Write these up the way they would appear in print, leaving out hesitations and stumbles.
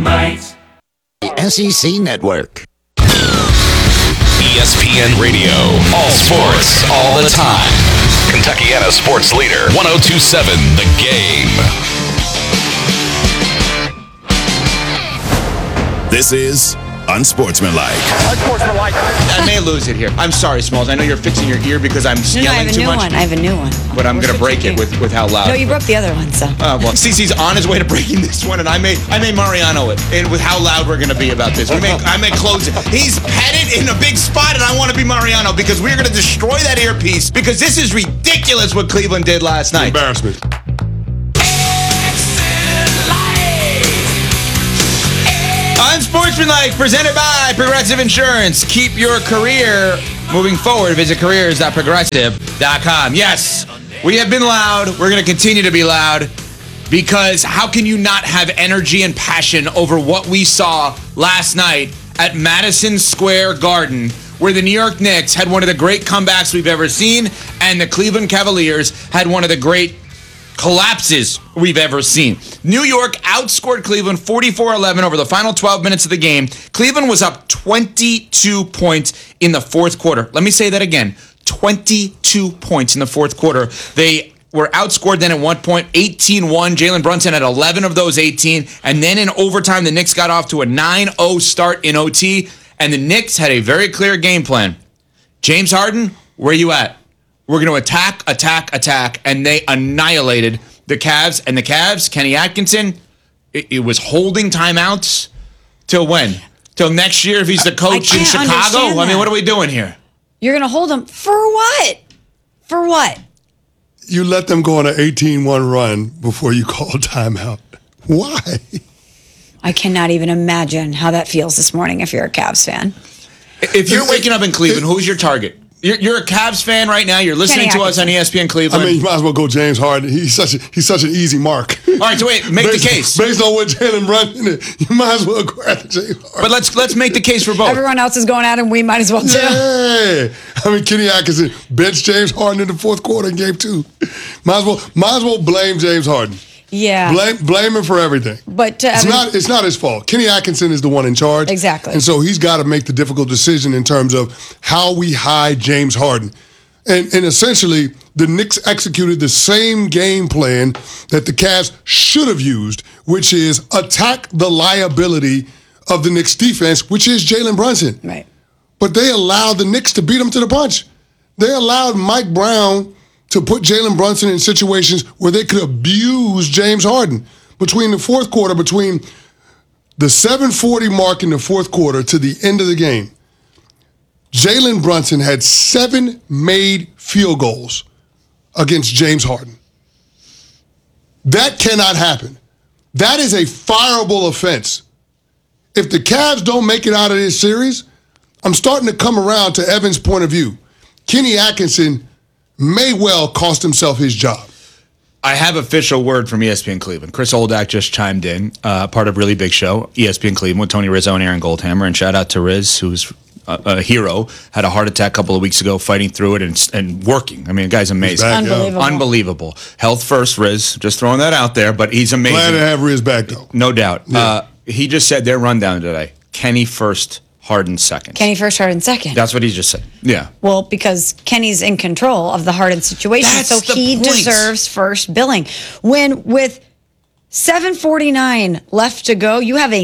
Light. The SEC Network. ESPN Radio. All sports, all the time. Kentuckiana sports leader. 102.7 The Game. This is Unsportsmanlike. I may lose it here. I'm sorry, Smalls. I know you're fixing your ear because I'm yelling too much. I have a new one. But I'm going to break it with how loud. No, you broke the other one, so. Well, CC's on his way to breaking this one, and I may Mariano it, and with how loud we're going to be about this. I may close it. He's headed in a big spot, and I want to be Mariano because we're going to destroy that earpiece because this is ridiculous what Cleveland did last night. Embarrassment. Unsportsmanlike, presented by Progressive Insurance. Keep your career moving forward. Visit careers.progressive.com. Yes, we have been loud. We're going to continue to be loud because how can you not have energy and passion over what we saw last night at Madison Square Garden, where the New York Knicks had one of the great comebacks we've ever seen, and the Cleveland Cavaliers had one of the great collapses we've ever seen. New York outscored Cleveland 44-11 over the final 12 minutes of the game. Cleveland was up 22 points in the fourth quarter. Let me say that again. 22 points in the fourth quarter. They were outscored then at one point, 18-1. Jalen Brunson had 11 of those 18. And then in overtime, the Knicks got off to a 9-0 start in OT. And the Knicks had a very clear game plan. James Harden, where you at? We're going to attack, and they annihilated the Cavs. And the Cavs, Kenny Atkinson, it was holding timeouts till when? Till next year if he's the coach in Chicago? I mean, what are we doing here? You're going to hold him for what? For what? You let them go on an 18-1 run before you call timeout. Why? I cannot even imagine how that feels this morning if you're a Cavs fan. If you're waking up in Cleveland, who's your target? You're a Cavs fan right now. You're listening to us on ESPN Cleveland. I mean, you might as well go James Harden. He's such an easy mark. All right, so wait, make the case. Based on what Jalen Brunson is, you might as well go after James Harden. But let's make the case for both. Everyone else is going at him. We might as well too. Yeah. I mean, Kenny Atkinson benched James Harden in the fourth quarter in game 2. Might as well blame James Harden. Yeah. Blame him for everything. But it's not his fault. Kenny Atkinson is the one in charge. Exactly. And so he's got to make the difficult decision in terms of how we hide James Harden. And essentially, the Knicks executed the same game plan that the Cavs should have used, which is attack the liability of the Knicks defense, which is Jalen Brunson. Right. But they allowed the Knicks to beat them to the punch. They allowed Mike Brown to put Jalen Brunson in situations where they could abuse James Harden. Between the fourth quarter, between the 7:40 mark in the fourth quarter to the end of the game, Jalen Brunson had 7 made field goals against James Harden. That cannot happen. That is a fireable offense. If the Cavs don't make it out of this series, I'm starting to come around to Evan's point of view. Kenny Atkinson may well cost himself his job. I have official word from ESPN Cleveland. Chris Oldak just chimed in, part of Really Big Show, ESPN Cleveland with Tony Rizzo and Aaron Goldhammer. And shout out to Riz, who's a hero, had a heart attack a couple of weeks ago, fighting through it and working. I mean, the guy's amazing. Back, Unbelievable. Health first, Riz. Just throwing that out there, but he's amazing. Glad to have Riz back, though. No doubt. Yeah. He just said their rundown today. Kenny first, Harden second. Kenny first, Harden second. That's what he just said. Yeah. Well, because Kenny's in control of the Harden situation, That's so he the point. deserves first billing. When with 7:49 left to go, you have a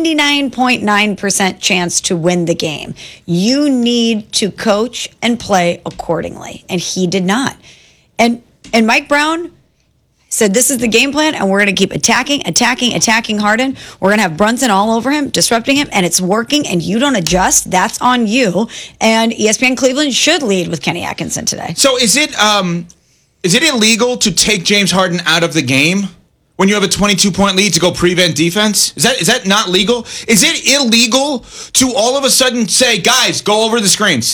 99.9% chance to win the game. You need to coach and play accordingly, and he did not. And Mike Brown said, this is the game plan, and we're going to keep attacking Harden. We're going to have Brunson all over him, disrupting him, and it's working, and you don't adjust. That's on you. And ESPN Cleveland should lead with Kenny Atkinson today. So is it illegal to take James Harden out of the game when you have a 22-point lead to go prevent defense? Is that not legal? Is it illegal to all of a sudden say, guys, go over the screens?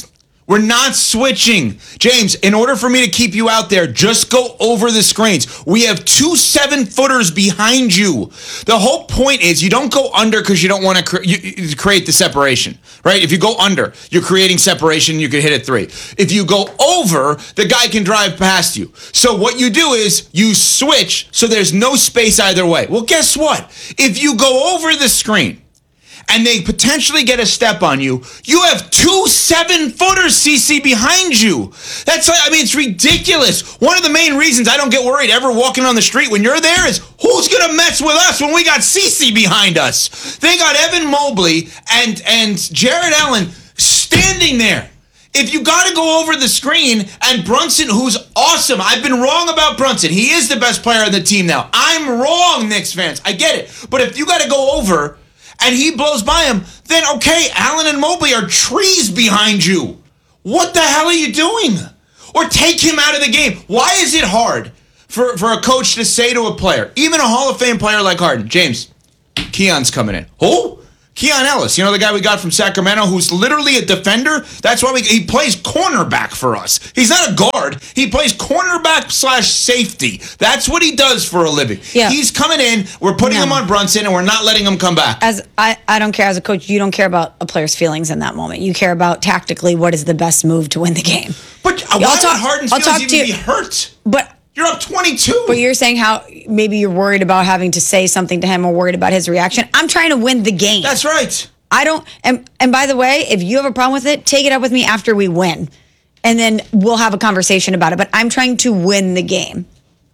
We're not switching. James, in order for me to keep you out there, just go over the screens. We have 2 7-footers behind you. The whole point is you don't go under because you don't want to create the separation, right? If you go under, you're creating separation, you can hit it 3. If you go over, the guy can drive past you. So what you do is you switch so there's no space either way. Well, guess what? If you go over the screen, and they potentially get a step on you, you have 2 7-footers, CC, behind you. It's ridiculous. One of the main reasons I don't get worried ever walking on the street when you're there is who's going to mess with us when we got CC behind us? They got Evan Mobley and Jared Allen standing there. If you got to go over the screen and Brunson, who's awesome, I've been wrong about Brunson. He is the best player on the team now. I'm wrong, Knicks fans. I get it. But if you got to go over and he blows by him, then okay, Allen and Mobley are trees behind you. What the hell are you doing? Or take him out of the game. Why is it hard for a coach to say to a player, even a Hall of Fame player like Harden, James, Keon's coming in. Who? Keon Ellis, the guy we got from Sacramento who's literally a defender? That's why he plays cornerback for us. He's not a guard. He plays cornerback/safety. That's what he does for a living. Yeah. He's coming in, we're putting him on Brunson, and we're not letting him come back. As I don't care as a coach, you don't care about a player's feelings in that moment. You care about tactically what is the best move to win the game. But why would Harden's feelings even be hurt? But you're up 22. But you're saying how maybe you're worried about having to say something to him or worried about his reaction. I'm trying to win the game. That's right. I don't. And by the way, if you have a problem with it, take it up with me after we win. And then we'll have a conversation about it. But I'm trying to win the game.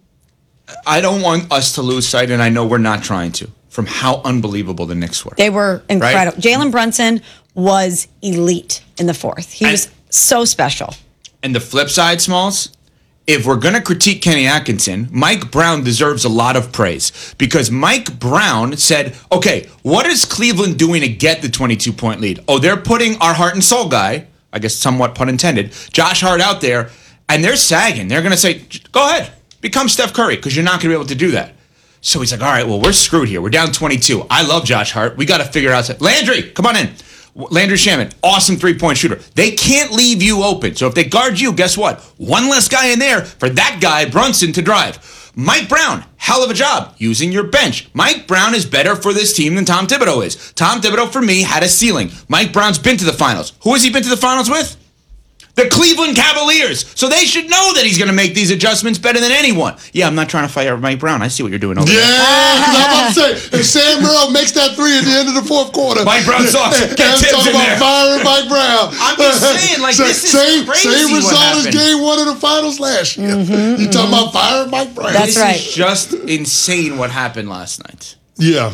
I don't want us to lose sight, and I know we're not trying to, from how unbelievable the Knicks were. They were incredible. Right? Jalen Brunson was elite in the fourth. He was so special. And the flip side, Smalls, if we're going to critique Kenny Atkinson, Mike Brown deserves a lot of praise because Mike Brown said, okay, what is Cleveland doing to get the 22-point lead? Oh, they're putting our heart and soul guy, I guess somewhat pun intended, Josh Hart out there, and they're sagging. They're going to say, go ahead, become Steph Curry because you're not going to be able to do that. So he's like, all right, well, we're screwed here. We're down 22. I love Josh Hart. We got to figure out. Landry, come on in. Landry Shaman, awesome three-point shooter. They can't leave you open. So if they guard you, guess what? One less guy in there for that guy, Brunson, to drive. Mike Brown, hell of a job using your bench. Mike Brown is better for this team than Tom Thibodeau is. Tom Thibodeau, for me, had a ceiling. Mike Brown's been to the finals. Who has he been to the finals with? The Cleveland Cavaliers. So they should know that he's going to make these adjustments better than anyone. Yeah, I'm not trying to fire Mike Brown. I see what you're doing over there. Yeah, I'm about to say, if Sam Merrill makes that three at the end of the fourth quarter, Mike Brown's off. Get Tibbs talking in about there. firing Mike Brown. I'm just saying, like, this is crazy Same what result as happened. game one of the finals last year. You talking about firing Mike Brown. That's This right. is just insane what happened last night. Yeah.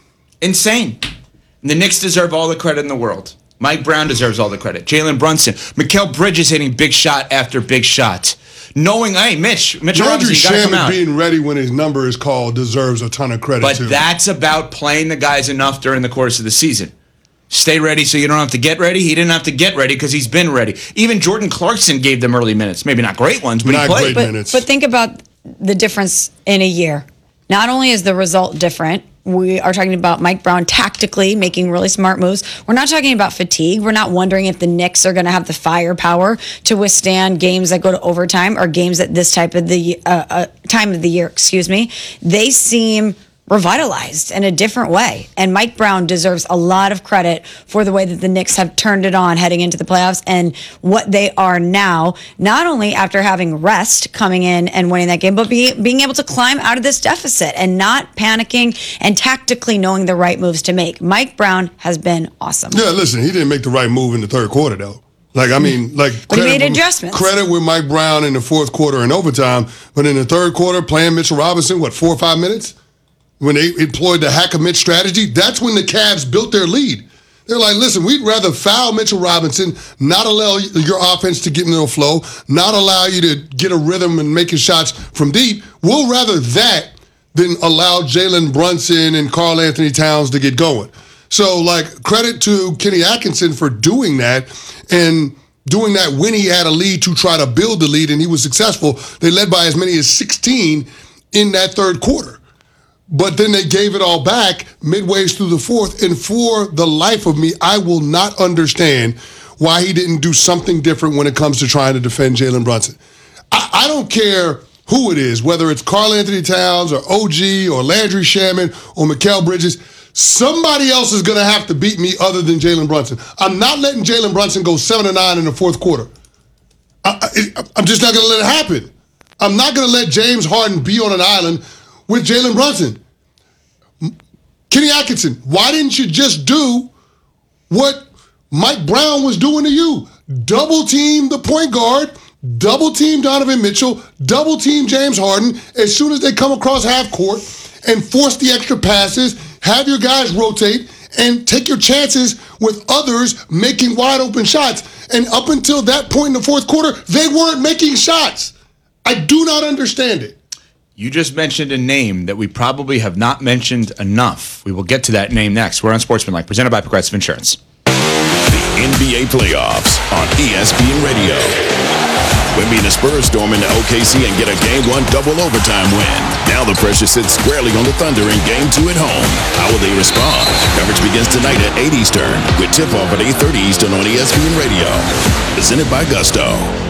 Insane. The Knicks deserve all the credit in the world. Mike Brown deserves all the credit. Jalen Brunson. Mikal Bridges hitting big shot after big shot. Knowing, hey, Mitchell Landry Robinson, you got to come Shaman out. being ready when his number is called deserves a ton of credit, But too. that's about playing the guys enough during the course of the season. Stay ready so you don't have to get ready. He didn't have to get ready because he's been ready. Even Jordan Clarkson gave them early minutes. Maybe not great ones, but Not he played. great minutes. But think about the difference in a year. Not only is the result different, we are talking about Mike Brown tactically making really smart moves. We're not talking about fatigue. We're not wondering if the Knicks are going to have the firepower to withstand games that go to overtime or games at this type of the time of the year. They seem revitalized in a different way. And Mike Brown deserves a lot of credit for the way that the Knicks have turned it on heading into the playoffs and what they are now, not only after having rest coming in and winning that game, but being able to climb out of this deficit and not panicking and tactically knowing the right moves to make. Mike Brown has been awesome. Yeah, listen, he didn't make the right move in the third quarter, though. But he made adjustments. Credit with Mike Brown in the fourth quarter and overtime, but in the third quarter, playing Mitchell Robinson, 4 or 5 minutes? When they employed the hack-a-Mitch strategy, that's when the Cavs built their lead. They're like, listen, we'd rather foul Mitchell Robinson, not allow your offense to get into a flow, not allow you to get a rhythm and making shots from deep. We'll rather that than allow Jalen Brunson and Karl Anthony Towns to get going. So, credit to Kenny Atkinson for doing that and doing that when he had a lead to try to build the lead, and he was successful. They led by as many as 16 in that third quarter. But then they gave it all back midways through the fourth. And for the life of me, I will not understand why he didn't do something different when it comes to trying to defend Jalen Brunson. I don't care who it is, whether it's Karl Anthony Towns or OG or Landry Shaman or Mikal Bridges. Somebody else is going to have to beat me other than Jalen Brunson. I'm not letting Jalen Brunson go 7-9 in the fourth quarter. I'm just not going to let it happen. I'm not going to let James Harden be on an island with Jalen Brunson. Kenny Atkinson, why didn't you just do what Mike Brown was doing to you? Double team the point guard, double team Donovan Mitchell, double team James Harden as soon as they come across half court and force the extra passes, have your guys rotate, and take your chances with others making wide open shots. And up until that point in the fourth quarter, they weren't making shots. I do not understand it. You just mentioned a name that we probably have not mentioned enough. We will get to that name next. We're on Sportsmanlike, presented by Progressive Insurance. The NBA playoffs on ESPN Radio. Wemby and the Spurs storm into OKC and get a Game 1 double overtime win. Now the pressure sits squarely on the Thunder in Game 2 at home. How will they respond? Coverage begins tonight at 8 Eastern with tip-off at 8:30 Eastern on ESPN Radio. Presented by Gusto.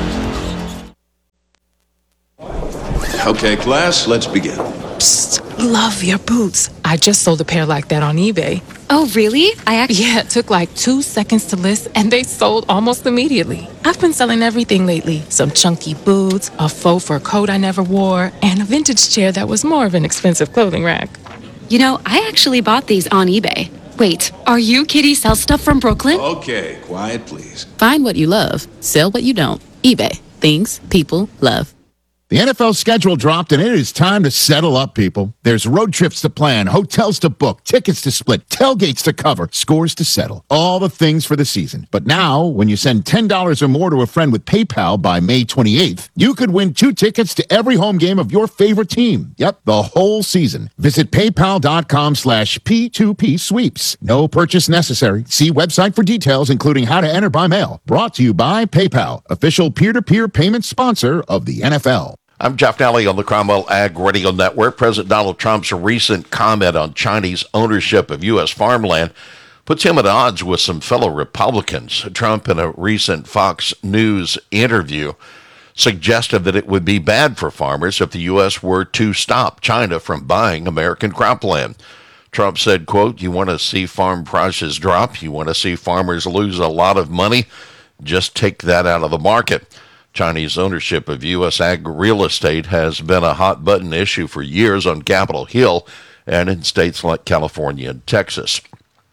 Okay, class, let's begin. Psst, love your boots. I just sold a pair like that on eBay. Oh, really? Yeah, it took like 2 seconds to list, and they sold almost immediately. I've been selling everything lately. Some chunky boots, a faux fur coat I never wore, and a vintage chair that was more of an expensive clothing rack. You know, I actually bought these on eBay. Wait, are you Kitty Sell Stuff from Brooklyn? Okay, quiet, please. Find what you love. Sell what you don't. eBay. Things people love. The NFL schedule dropped, and it is time to settle up, people. There's road trips to plan, hotels to book, tickets to split, tailgates to cover, scores to settle. All the things for the season. But now, when you send $10 or more to a friend with PayPal by May 28th, you could win 2 tickets to every home game of your favorite team. Yep, the whole season. Visit paypal.com/P2P sweeps. No purchase necessary. See website for details, including how to enter by mail. Brought to you by PayPal, official peer-to-peer payment sponsor of the NFL. I'm Jeff Nally on the Cromwell Ag Radio Network. President Donald Trump's recent comment on Chinese ownership of U.S. farmland puts him at odds with some fellow Republicans. Trump, in a recent Fox News interview, suggested that it would be bad for farmers if the U.S. were to stop China from buying American cropland. Trump said, quote, "You want to see farm prices drop? You want to see farmers lose a lot of money? Just take that out of the market." Chinese ownership of U.S. ag real estate has been a hot-button issue for years on Capitol Hill and in states like California and Texas.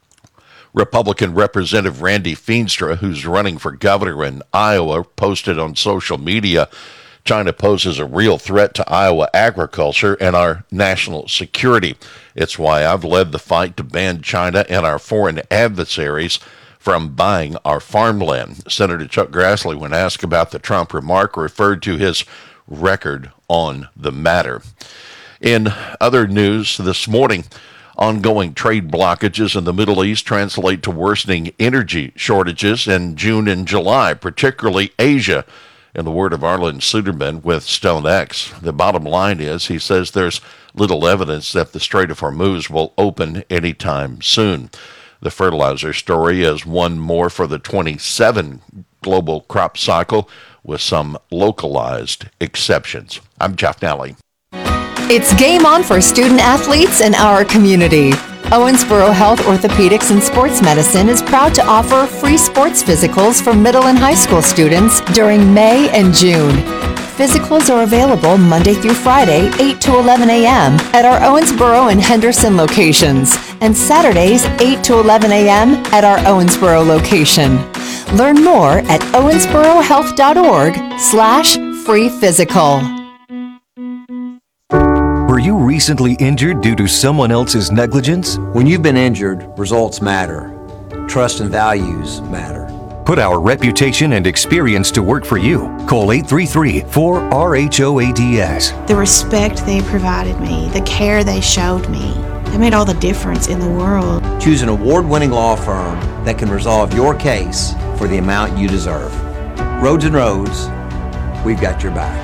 Republican Representative Randy Feenstra, who's running for governor in Iowa, posted on social media, "China poses a real threat to Iowa agriculture and our national security. It's why I've led the fight to ban China and our foreign adversaries from buying our farmland." Senator Chuck Grassley, when asked about the Trump remark, referred to his record on the matter. In other news this morning, ongoing trade blockages in the Middle East translate to worsening energy shortages in June and July, particularly Asia. In the word of Arlen Suderman with StoneX, the bottom line is, he says there's little evidence that the Strait of Hormuz will open anytime soon. The fertilizer story is one more for the 27 global crop cycle with some localized exceptions. I'm Jeff Nally. It's game on for student athletes in our community. Owensboro Health Orthopedics and Sports Medicine is proud to offer free sports physicals for middle and high school students during May and June. Physicals are available Monday through Friday, 8 to 11 a.m. at our Owensboro and Henderson locations, and Saturdays, 8 to 11 a.m. at our Owensboro location. Learn more at owensborohealth.org/free physical. Were you recently injured due to someone else's negligence? When you've been injured, results matter. Trust and values matter. Put our reputation and experience to work for you. Call 833-4RHOADS. The respect they provided me, the care they showed me, they made all the difference in the world. Choose an award-winning law firm that can resolve your case for the amount you deserve. Rhodes and Rhodes, we've got your back.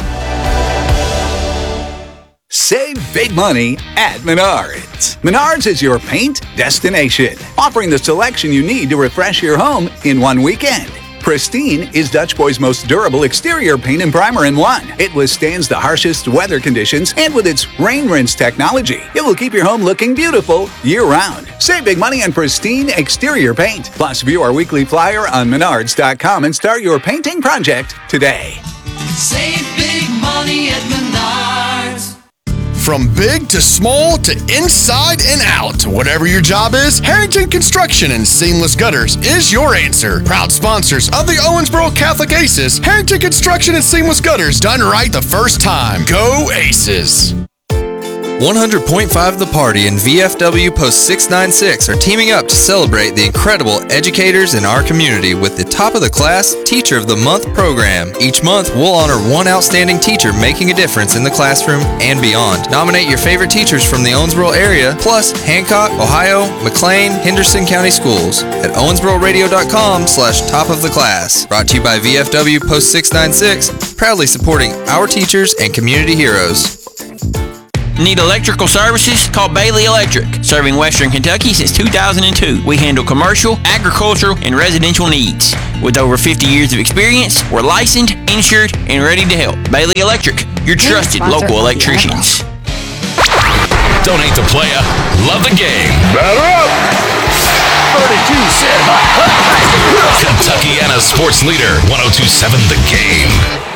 Save big money at Menards. Menards is your paint destination, offering the selection you need to refresh your home in one weekend. Pristine is Dutch Boy's most durable exterior paint and primer in one. It withstands the harshest weather conditions, and with its rain rinse technology, it will keep your home looking beautiful year-round. Save big money on Pristine exterior paint. Plus, view our weekly flyer on Menards.com and start your painting project today. Save big money at Menards. From big to small to inside and out, whatever your job is, Harrington Construction and Seamless Gutters is your answer. Proud sponsors of the Owensboro Catholic Aces, Harrington Construction and Seamless Gutters, done right the first time. Go Aces! 100.5 The Party and VFW Post 696 are teaming up to celebrate the incredible educators in our community with the Top of the Class Teacher of the Month program. Each month, we'll honor one outstanding teacher making a difference in the classroom and beyond. Nominate your favorite teachers from the Owensboro area, plus Hancock, Ohio, McLean, Henderson County Schools at owensbororadio.com/top of the class. Brought to you by VFW Post 696, proudly supporting our teachers and community heroes. Need electrical services? Call Bailey Electric. Serving Western Kentucky since 2002. We handle commercial, agricultural, and residential needs. With over 50 years of experience, we're licensed, insured, and ready to help. Bailey Electric, your trusted local electricians. Donate to Playa. Love the game. Batter up! 32 set high. Kentuckiana sports leader, 102.7 The Game.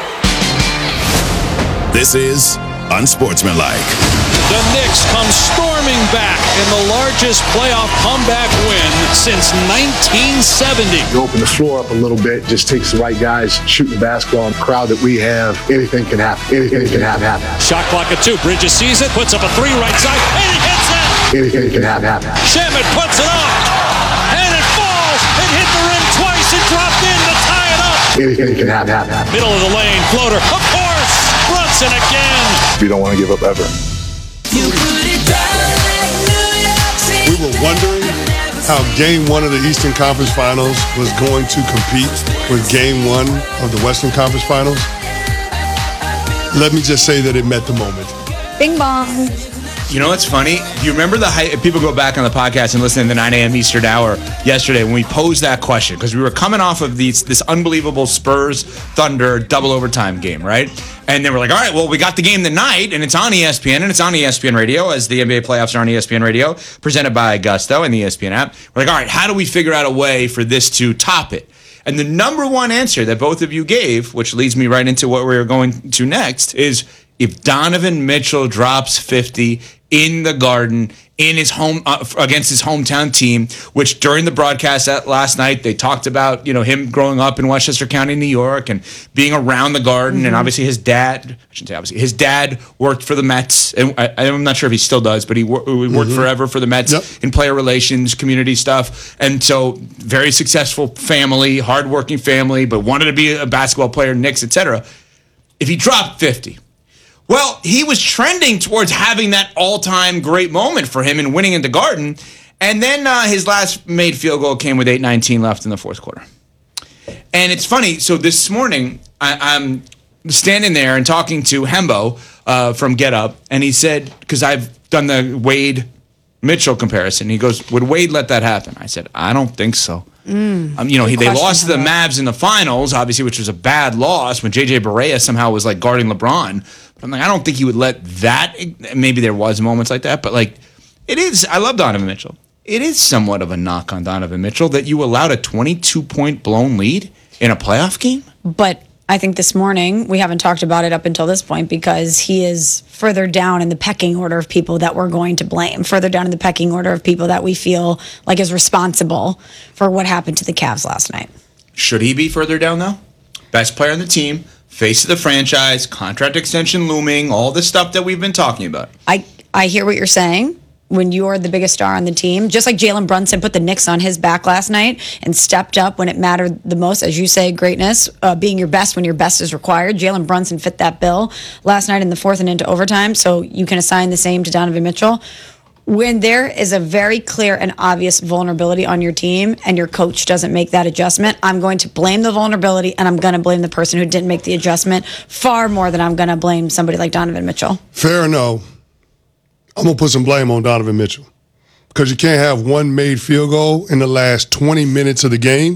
This is Unsportsmanlike. The Knicks come storming back in the largest playoff comeback win since 1970. You open the floor up a little bit, just takes the right guys shooting the basketball. The crowd that we have, anything can happen. Anything can happen. Shot clock at 2. Bridges sees it, puts up a 3 right side, and he hits it! Anything can happen. Shaman puts it up, and it falls! It hit the rim twice and dropped in to tie it up! Anything can happen. Middle of the lane, floater, of course! Brunson again! We don't want to give up ever. We were wondering how Game 1 of the Eastern Conference Finals was going to compete with Game 1 of the Western Conference Finals. Let me just say that it met the moment. Bing bong. You know what's funny? You remember the hype? People go back on the podcast and listen to the 9 a.m. Eastern hour yesterday when we posed that question, because we were coming off of this unbelievable Spurs Thunder double overtime game, right? And they were like, all right, well, we got the game tonight, and it's on ESPN, and it's on ESPN Radio, as the NBA playoffs are on ESPN Radio, presented by Gusto and the ESPN app. We're like, all right, how do we figure out a way for this to top it? And the number one answer that both of you gave, which leads me right into what we're going to next, is if Donovan Mitchell drops 50 in the Garden in his home against his hometown team, which during the broadcast last night they talked about, him growing up in Westchester County, New York, and being around the Garden, and obviously his dad worked for the Mets, and I'm not sure if he still does, but he worked forever for the Mets in player relations, community stuff, and so very successful family, hardworking family, but wanted to be a basketball player, Knicks, etc. If he dropped 50. Well, he was trending towards having that all-time great moment for him in winning in the Garden, and then his last made field goal came with 8:19 left in the fourth quarter. And it's funny, so this morning, I'm standing there and talking to Hembo from Get Up, and he said, because I've done the Wade-Mitchell comparison, he goes, would Wade let that happen? I said, I don't think so. They lost to the Mavs in the finals, obviously, which was a bad loss when J.J. Barea somehow was like guarding LeBron. But I'm like, I don't think he would let that. Maybe there was moments like that, but it is. I love Donovan Mitchell. It is somewhat of a knock on Donovan Mitchell that you allowed a 22-point blown lead in a playoff game. But I think this morning, we haven't talked about it up until this point because he is further down in the pecking order of people that we're going to blame, further down in the pecking order of people that we feel like is responsible for what happened to the Cavs last night. Should he be further down, though? Best player on the team, face of the franchise, contract extension looming, all the stuff that we've been talking about. I hear what you're saying. When you're the biggest star on the team, just like Jalen Brunson put the Knicks on his back last night and stepped up when it mattered the most, as you say, greatness, being your best when your best is required. Jalen Brunson fit that bill last night in the fourth and into overtime, so you can assign the same to Donovan Mitchell. When there is a very clear and obvious vulnerability on your team and your coach doesn't make that adjustment, I'm going to blame the vulnerability and I'm going to blame the person who didn't make the adjustment far more than I'm going to blame somebody like Donovan Mitchell. Fair enough. I'm going to put some blame on Donovan Mitchell because you can't have one made field goal in the last 20 minutes of the game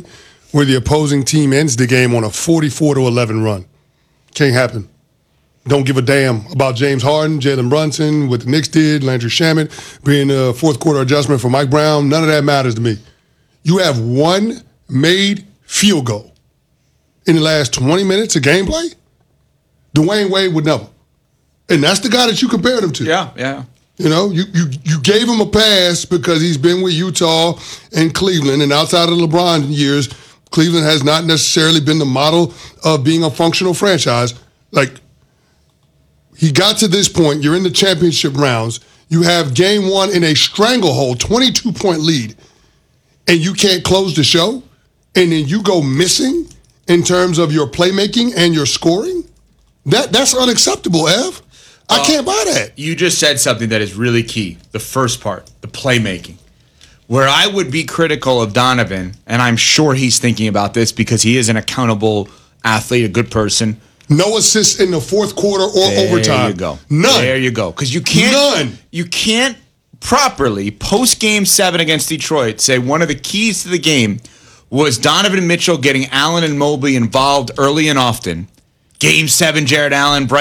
where the opposing team ends the game on a 44-11 run. Can't happen. Don't give a damn about James Harden, Jalen Brunson, what the Knicks did, Landry Shamet being a fourth quarter adjustment for Mike Brown. None of that matters to me. You have one made field goal in the last 20 minutes of gameplay? Dwayne Wade would never. And that's the guy that you compared him to. Yeah. You know, you gave him a pass because he's been with Utah and Cleveland, and outside of LeBron years, Cleveland has not necessarily been the model of being a functional franchise. Like, he got to this point, you're in the championship rounds, you have game one in a stranglehold, 22-point lead, and you can't close the show, and then you go missing in terms of your playmaking and your scoring? That's unacceptable, Ev. I can't buy that. You just said something that is really key. The first part, the playmaking. Where I would be critical of Donovan, and I'm sure he's thinking about this because he is an accountable athlete, a good person. No assists in the fourth quarter or overtime. There you go. None. There you go. Because you can't. You can't properly post Game 7 against Detroit say one of the keys to the game was Donovan Mitchell getting Allen and Mobley involved early and often. Game 7, Jared Allen,